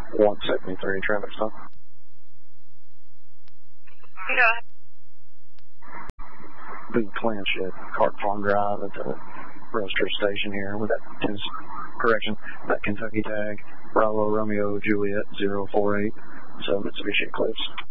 173 traffic stop. Go ahead. Big Clinch at Cart Farm Drive at the Roaster station here with that Kentucky tag, Bravo Romeo Juliet 048, so Mitsubishi Eclipse.